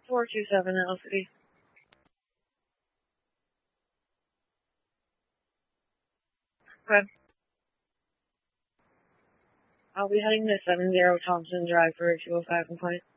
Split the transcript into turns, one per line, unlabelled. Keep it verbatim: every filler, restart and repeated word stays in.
four two seven L C. Okay. I'll be heading to seven zero Thompson Drive for a two oh five complaint.